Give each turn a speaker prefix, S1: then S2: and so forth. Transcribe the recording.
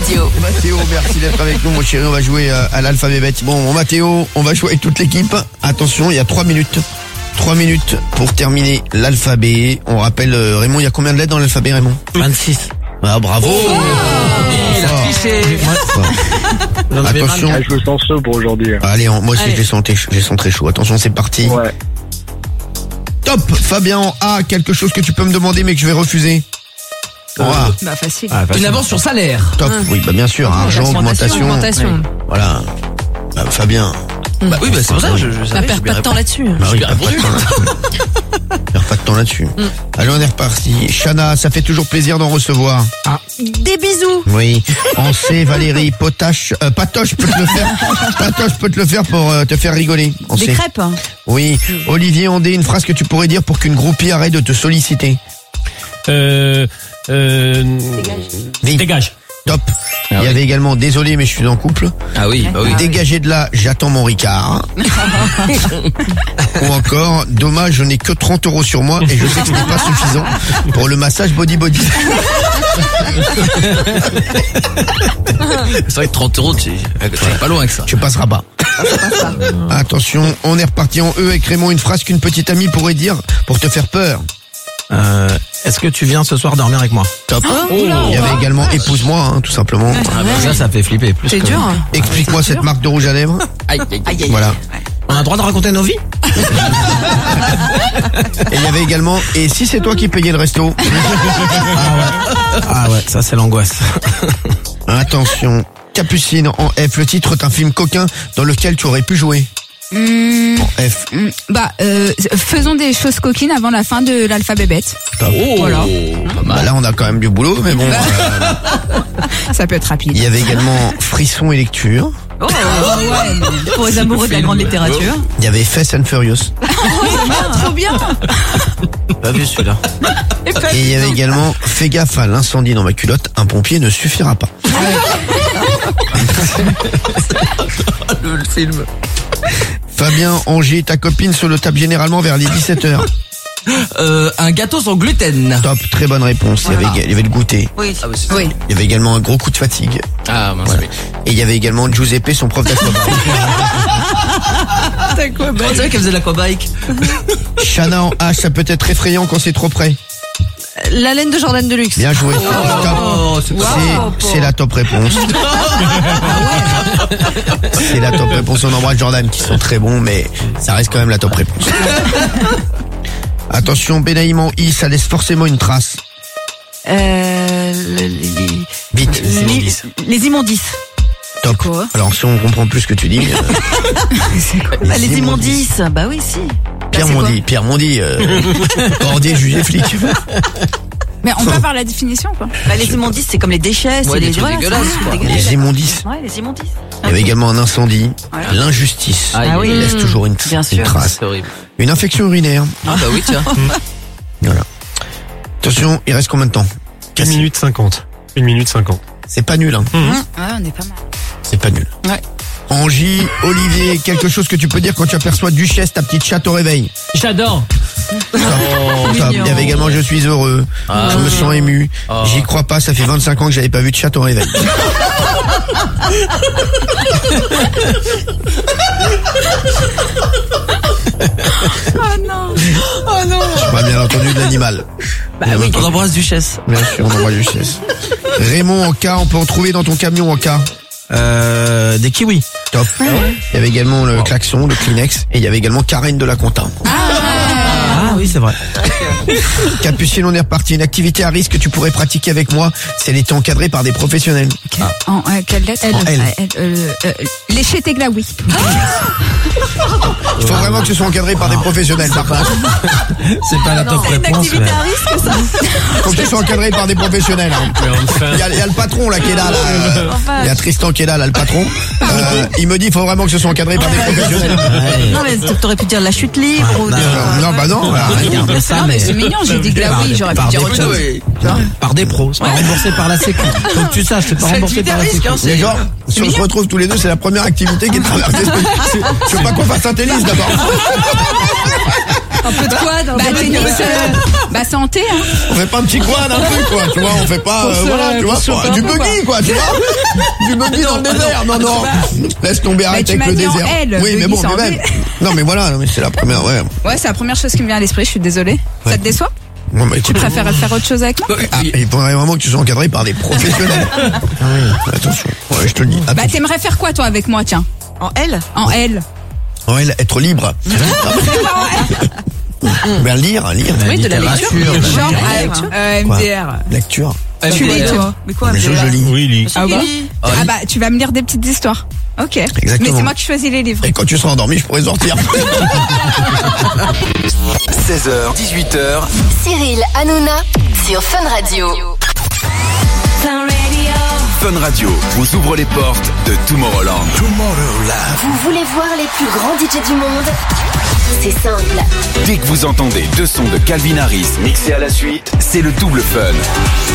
S1: Mathéo.
S2: Mathéo, merci d'être avec nous, mon chéri. On va jouer à l'alphabet bête. Bon, mon Mathéo, on va jouer avec toute l'équipe. Attention, il y a 3 minutes. 3 minutes pour terminer l'alphabet. On rappelle, Raymond, il y a combien de lettres dans l'alphabet, Raymond?
S3: 26.
S2: Ah, bravo.
S1: Il a triché.
S2: Attention.
S4: Je me sens chaud pour aujourd'hui.
S2: Allez, moi aussi, je les sens très chaud. Attention, c'est parti.
S4: Ouais.
S2: Top. Fabien, en A, quelque chose que tu peux me demander mais que je vais refuser. En A.
S5: Bah facile.
S1: Une avance sur salaire.
S2: Top. Oui, bah bien sûr. Argent, augmentation. Voilà. Bah, Fabien.
S1: Bah oui, bah c'est pour ça. Je
S5: perds pas de temps là-dessus.
S2: Bah oui, perds pas de temps là-dessus. Allez, on est reparti. Chana, ça fait toujours plaisir d'en recevoir.
S5: Des bisous.
S2: Oui. En C, Valérie, Patoche peut te le faire. Patoche peut te le faire pour te faire rigoler. En
S5: Des
S2: C.
S5: crêpes.
S2: Oui. Olivier Andé, une phrase que tu pourrais dire pour qu'une groupie arrête de te solliciter.
S3: Dégage.
S2: Top. Il y avait également désolé mais je suis en couple.
S1: Ah oui, bah oui.
S2: Dégagez de là, j'attends mon Ricard. Ou encore, dommage, je n'ai que 30 € sur moi et je sais que ce n'est pas suffisant pour le massage body.
S1: C'est vrai que 30 €, c'est pas loin que ça.
S2: Tu passeras pas. Attention, on est reparti en E avec Raymond, une phrase qu'une petite amie pourrait dire pour te faire peur.
S3: Est-ce que tu viens ce soir dormir avec moi?
S2: Top. Il y avait également épouse-moi, hein, tout simplement.
S3: Ah bah ça fait flipper plus.
S5: C'est
S3: que...
S5: dur.
S2: Explique-moi cette marque de rouge à lèvres.
S1: Aïe, aïe, aïe.
S2: Voilà.
S3: On a le droit de raconter nos vies?
S2: Et il y avait également, et si c'est toi qui payais le resto?
S3: Ah ouais, ça c'est l'angoisse.
S2: Attention, Capucine en F, le titre d'un film coquin dans lequel tu aurais pu jouer. En F.
S5: Faisons des choses coquines avant la fin de l'alphabet bête.
S2: Top.
S5: Voilà.
S2: Bah là on a quand même du boulot, mais bon.
S5: Ça peut être rapide.
S2: Il y avait également Frisson et lecture.
S5: Pour les amoureux de la grande littérature.
S2: Il y avait Fast and Furious.
S5: Trop bien.
S3: Pas vu celui-là.
S2: Et il y avait également Fais gaffe à l'incendie dans ma culotte, un pompier ne suffira pas.
S1: Le film.
S2: Fabien, Angers, ta copine se le tape généralement vers les 17h.
S1: Un gâteau sans gluten.
S2: Top, très bonne réponse. Il y avait le goûter.
S1: Oui. Ah, bah, c'est
S5: Oui.
S2: Il y avait également un gros coup de fatigue.
S1: Ah, mince,
S2: Voilà.
S1: oui.
S2: Et il y avait également Giuseppe, son prof d'aquabike.
S1: On savait qu'elle faisait de l'aquabike.
S2: Chana en H, ça peut être effrayant quand c'est trop près.
S5: La laine de Jordan Deluxe.
S2: Bien joué.
S1: Oh, c'est
S2: C'est la top réponse. C'est la top réponse. On embrasse Jordan qui sont très bons, mais ça reste quand même la top réponse. Attention, Benaïm en I, ça laisse forcément une trace. Vite.
S5: Les immondices.
S2: Top.
S5: Quoi?
S2: Alors si on comprend plus ce que tu dis.
S5: Les immondices. Bah oui, si.
S2: Pierre Mondi, Cordier, jugé flic.
S5: Mais on peut avoir la définition, quoi.
S6: Les immondices, c'est comme les déchets,
S1: Ouais,
S6: c'est
S1: des trucs dégueulasses, quoi.
S2: Les immondices.
S6: Ouais, les immondices.
S2: Il y avait également un incendie,
S6: Voilà.
S2: l'injustice.
S1: Ah oui.
S2: Il laisse toujours une
S6: Bien sûr.
S2: trace.
S1: C'est horrible.
S2: Une infection urinaire.
S1: Ah bah oui, tiens.
S2: Voilà. Attention, il reste combien de temps?
S7: 1 minute 50. 1 minute 50.
S2: C'est pas nul, hein.
S5: Ouais, on est pas mal.
S2: C'est pas nul.
S5: Ouais.
S2: Angie, Olivier, quelque chose que tu peux dire quand tu aperçois Duchesse, ta petite chatte au réveil.
S3: J'adore.
S2: Top. Il y avait également Je suis heureux. Je me sens ému. J'y crois pas, ça fait 25 ans que j'avais pas vu de chatte au réveil.
S5: Oh non.
S2: Je parle bien entendu de l'animal.
S1: Bah oui, on embrasse Duchesse.
S2: Bien sûr, on envoie Duchesse. Raymond en K, on peut en trouver dans ton camion en K.
S3: Des kiwis.
S2: Top. Il y avait également le klaxon, le Kleenex, et il y avait également Karen de la Compta.
S3: Ah oui, c'est vrai.
S2: Capucine, on est reparti. Une activité à risque que tu pourrais pratiquer avec moi, c'est elle était encadrée par des professionnels.
S5: En quelle lettre?
S2: En L.
S5: Lécher tes glaouis.
S2: Il faut vraiment que ce soit encadré par des professionnels, par contre.
S3: C'est pas la top réponse. Mais...
S6: à risque, ça.
S2: Il faut que ce soit encadré par des professionnels. Hein. Il y a le patron là qui est là. Il y a Tristan qui est là, le patron. Il me dit il faut vraiment que ce soit encadré par des professionnels.
S6: Non, mais t'aurais pu dire la chute libre ou
S2: Non, bah non.
S3: Regardez ça, mais
S5: C'est mignon, j'ai dit glaouis, j'aurais pu dire autre chose.
S3: par des pros. C'est pas remboursé par la Sécu. Faut que tu saches, c'est pas remboursé par la Sécu.
S2: Les gens, si on se retrouve tous les deux, c'est la première activité qui est traversée. Je veux pas qu'on fasse un tennis d'abord.
S5: Un peu de quoi dans tennis, santé, hein.
S2: On fait pas un petit quad un peu quoi, tu vois, on fait pas voilà, tu vois, du buggy quoi, tu vois. Du buggy dans le désert. Non. Laisse tomber, arrête
S5: tu
S2: avec
S5: m'as
S2: le
S5: dit en
S2: désert.
S5: L,
S2: Oui, mais
S5: buggy,
S2: bon,
S5: c'est en
S2: mais
S5: V.
S2: même. Non, mais voilà, mais c'est la première, ouais.
S5: Ouais, c'est la première chose qui me vient à l'esprit, je suis désolée. Ça te déçoit?
S2: Non, mais
S5: Tu préfères faire autre chose avec moi?
S2: Ah, il faudrait vraiment que tu sois encadré par des professionnels. Ah oui, attention. Ouais, je te le dis.
S5: Bah,
S2: Attention.
S5: t'aimerais faire quoi, toi, avec moi, tiens?
S6: En L?
S5: En L.
S2: Oh, elle, être libre. Ben, lire.
S6: Oui, de la lecture.
S5: Genre,
S2: Quoi
S5: MDR.
S2: Lecture.
S5: Tu lis, toi?
S6: Mais quoi,
S2: Mais je lis.
S7: Oui, lit.
S5: Ah bah?
S6: lit.
S5: Ah bah, tu vas me lire des petites histoires. Ok.
S2: Exactement.
S5: Mais c'est moi qui choisis les livres.
S2: Et quand tu seras endormi, je pourrais sortir.
S4: 16h, 18h,
S8: Cyril Hanouna sur Fun Radio.
S4: Fun Radio vous ouvre les portes de Tomorrowland.
S8: Vous voulez voir les plus grands DJ du monde? C'est simple.
S4: Dès que vous entendez deux sons de Calvin Harris mixés à la suite, c'est le double fun.